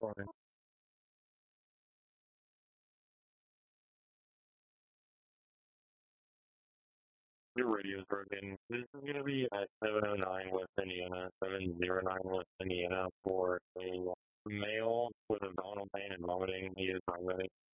Fine. Your radio's broken. This is going to be at 709 West Indiana, 709 West Indiana for a male with abdominal pain and vomiting. He is diabetic.